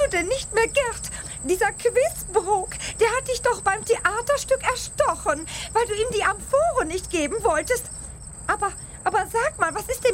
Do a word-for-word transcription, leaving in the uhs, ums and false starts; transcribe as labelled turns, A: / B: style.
A: denn nicht mehr Gerd? Dieser Quizbrook, der hat dich doch beim Theaterstück erstochen, weil du ihm die Amphore nicht geben wolltest. Aber, aber sag mal, was ist denn